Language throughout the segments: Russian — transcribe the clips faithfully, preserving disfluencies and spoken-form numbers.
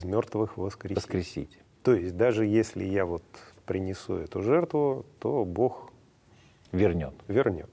мертвых воскресить. воскресить. То есть даже если я вот принесу эту жертву, то Бог вернет. вернет.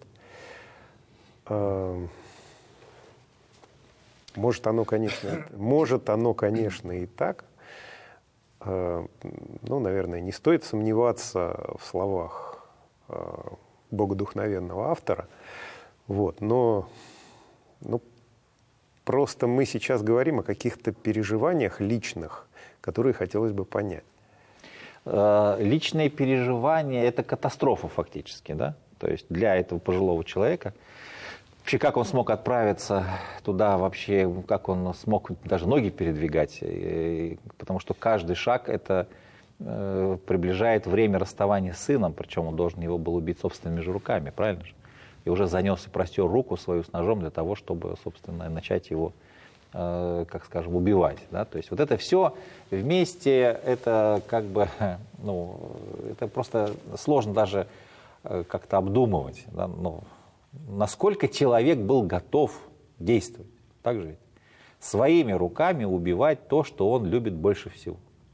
Может оно, конечно, может оно, конечно, и так. Ну, наверное, не стоит сомневаться в словах богодухновенного автора. Вот, но ну, просто мы сейчас говорим о каких-то переживаниях личных, которые хотелось бы понять. Личные переживания – это катастрофа фактически, да? То есть для этого пожилого человека. Вообще, как он смог отправиться туда, вообще, как он смог даже ноги передвигать, потому что каждый шаг – это приближает время расставания с сыном, причем он должен его был убить собственными же руками, правильно же? И уже занес и простер руку свою с ножом для того, чтобы, собственно, начать его, э, как скажем, убивать. Да? То есть вот это все вместе, это как бы, ну, это просто сложно даже э, как-то обдумывать. Да? Ну, насколько человек был готов действовать, так же ведь? Своими руками убивать то, что он любит больше всего.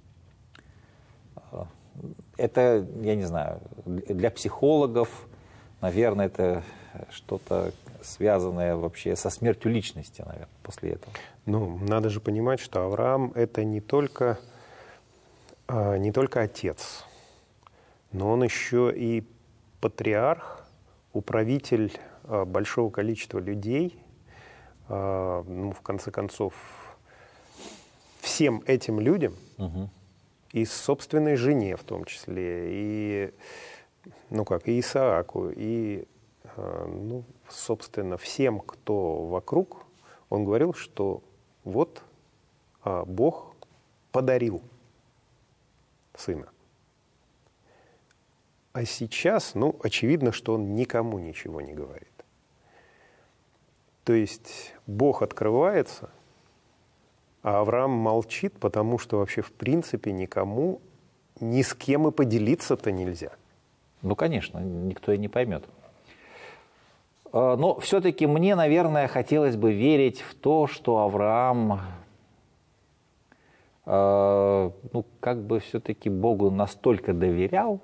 Это, я не знаю, для психологов, наверное, это что-то связанное вообще со смертью личности, наверное, после этого. Ну, надо же понимать, что Авраам – это не только, не только отец, но он еще и патриарх, управитель большого количества людей. Ну, в конце концов, всем этим людям, угу. и собственной жене в том числе, и, ну как, и Исааку, и, ну, собственно, всем, кто вокруг, он говорил, что вот Бог подарил сына. А сейчас, ну, очевидно, что он никому ничего не говорит. То есть Бог открывается, а Авраам молчит, потому что вообще в принципе никому, ни с кем и поделиться-то нельзя. Ну, конечно, никто и не поймет. Но все-таки мне, наверное, хотелось бы верить в то, что Авраам, ну, как бы все-таки Богу настолько доверял,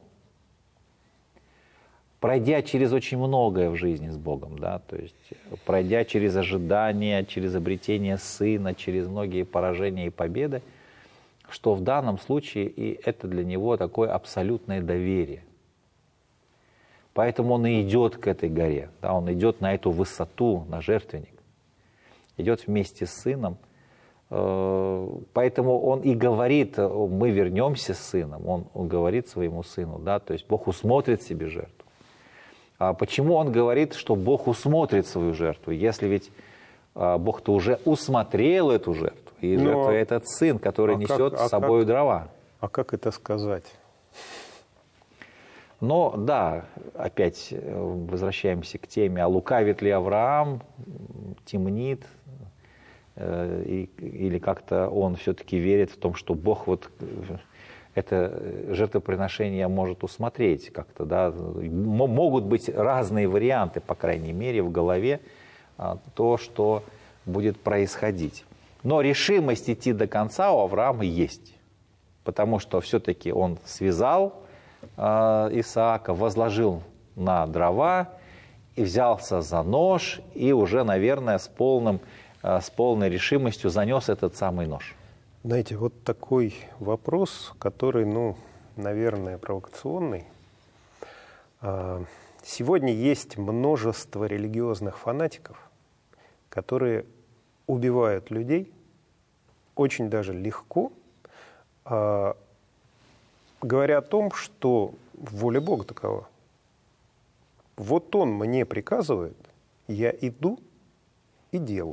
пройдя через очень многое в жизни с Богом, да, то есть пройдя через ожидания, через обретение сына, через многие поражения и победы, что в данном случае и это для него такое абсолютное доверие. Поэтому он и идет к этой горе, да, он идет на эту высоту, на жертвенник, идет вместе с сыном. Поэтому он и говорит, мы вернемся с сыном, он, он говорит своему сыну, да, то есть Бог усмотрит себе жертву. А почему он говорит, что Бог усмотрит свою жертву, если ведь Бог-то уже усмотрел эту жертву, и Но... жертва этот сын, который а несет как, а с собой как, дрова. А как это сказать? Но да, опять возвращаемся к теме, а лукавит ли Авраам, темнит, э, и, или как-то он все-таки верит в том, что Бог вот это жертвоприношение может усмотреть как-то, да, могут быть разные варианты, по крайней мере, в голове, а, то, что будет происходить. Но решимость идти до конца у Авраама есть, потому что все-таки он связал Исаака, возложил на дрова и взялся за нож и уже, наверное, с, полным, с полной решимостью занес этот самый нож. Знаете, вот такой вопрос, который, ну, наверное, провокационный. Сегодня есть множество религиозных фанатиков, которые убивают людей очень даже легко, говоря о том, что воля Бога такова. Вот Он мне приказывает, я иду и делаю.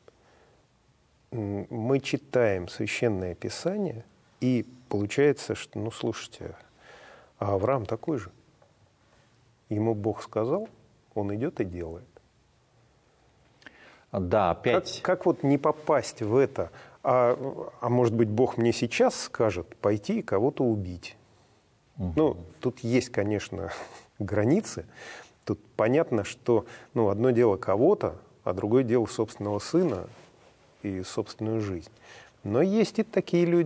Мы читаем Священное Писание, и получается, что, ну, слушайте, а Авраам такой же. Ему Бог сказал, он идет и делает. Да, опять... Как, как вот не попасть в это? А, а может быть, Бог мне сейчас скажет пойти и кого-то убить? Угу. Ну, тут есть, конечно, границы. Тут понятно, что, ну, одно дело кого-то, а другое дело собственного сына и собственную жизнь. Но есть и такие люди.